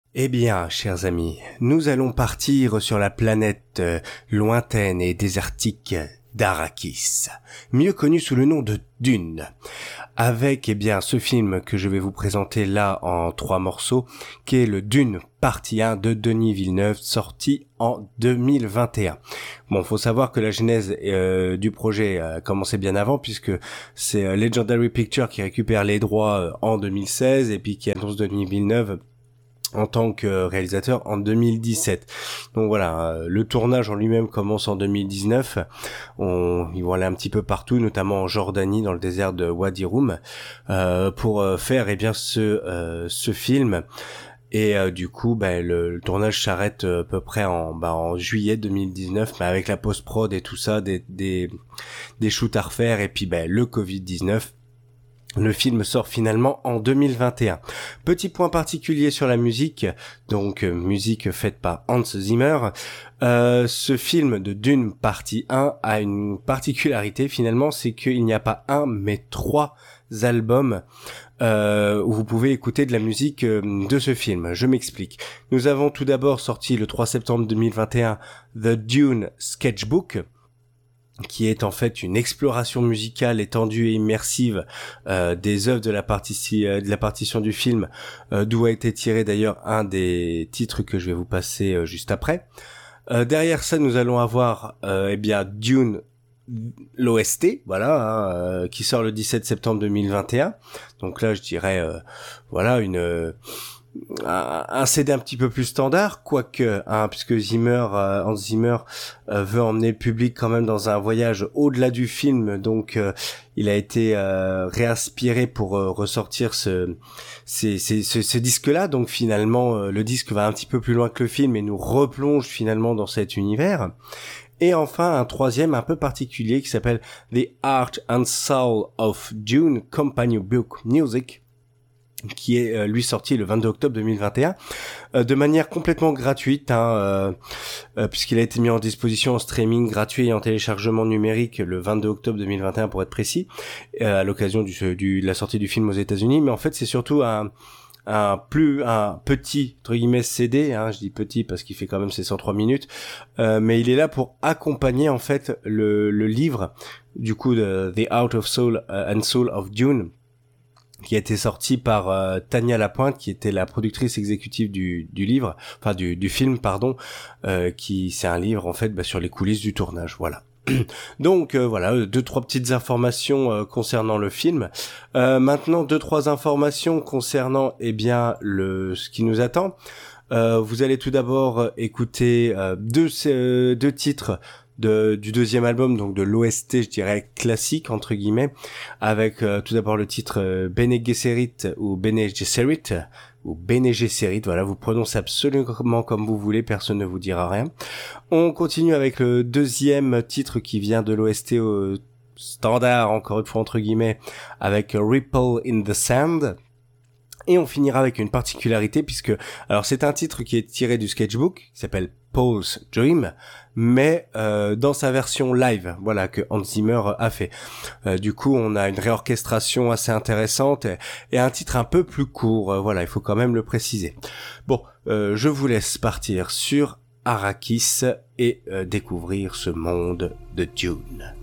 Eh bien, chers amis, nous allons partir sur la planète lointaine et désertique d'Arrakis, mieux connue sous le nom de Dune, avec ce film que je vais vous présenter là en 3 morceaux, qui est le Dune partie 1 de Denis Villeneuve, sorti en 2021. Bon, faut savoir que la genèse du projet a commencé bien avant, puisque c'est Legendary Pictures qui récupère les droits en 2016 et puis qui annonce Denis Villeneuve en tant que réalisateur en 2017. Donc voilà, le tournage en lui-même commence en 2019. Ils vont aller un petit peu partout, notamment en Jordanie, dans le désert de Wadi Rum, pour faire ce film. Et du coup, le tournage s'arrête à peu près en juillet 2019, mais avec la post-prod et tout ça, des shoots à refaire, et puis le Covid-19. Le film sort finalement en 2021. Petit point particulier sur la musique, donc musique faite par Hans Zimmer. Ce film de Dune partie 1 a une particularité finalement, c'est qu'il n'y a pas un mais 3 albums où vous pouvez écouter de la musique de ce film. Je m'explique. Nous avons tout d'abord sorti le 3 septembre 2021 The Dune Sketchbook, qui est en fait une exploration musicale étendue et immersive des œuvres de la partition du film, d'où a été tiré d'ailleurs un des titres que je vais vous passer juste après. Derrière ça, nous allons avoir Dune, l'OST, qui sort le 17 septembre 2021. Donc là, je dirais un CD un petit peu plus standard, quoique, puisque Hans Zimmer veut emmener le public quand même dans un voyage au-delà du film, donc il a été réinspiré pour ressortir ce disque-là. Donc finalement, le disque va un petit peu plus loin que le film et nous replonge finalement dans cet univers. Et enfin, un troisième un peu particulier qui s'appelle The Art and Soul of Dune Company Book Music, qui est lui sorti le 22 octobre 2021 de manière complètement gratuite, puisqu'il a été mis en disposition en streaming gratuit et en téléchargement numérique le 22 octobre 2021 pour être précis, à l'occasion de la sortie du film aux États-Unis. Mais en fait, c'est surtout un petit entre guillemets CD, je dis petit parce qu'il fait quand même ses 103 minutes, mais il est là pour accompagner en fait le livre du coup de The Art of Soul and Soul of Dune, qui a été sorti par Tania Lapointe, qui était la productrice exécutive du livre, enfin du film pardon, qui c'est un livre en fait sur les coulisses du tournage, voilà. Donc voilà, 2-3 petites informations concernant le film. Maintenant 2-3 informations concernant ce qui nous attend. Vous allez tout d'abord écouter deux titres du deuxième album, donc de l'OST, je dirais classique entre guillemets, avec tout d'abord le titre Bene Gesserit ou Bene Gesserit ou Bene Gesserit, voilà, vous prononcez absolument comme vous voulez, personne ne vous dira rien. On continue avec le deuxième titre qui vient de l'OST au standard, encore une fois entre guillemets, avec Ripple in the Sand. Et on finira avec une particularité, puisque alors c'est un titre qui est tiré du sketchbook, qui s'appelle Paul's Dream, mais dans sa version live, voilà, que Hans Zimmer a fait. Du coup, on a une réorchestration assez intéressante et un titre un peu plus court, voilà, il faut quand même le préciser. Bon, je vous laisse partir sur Arrakis et découvrir ce monde de Dune.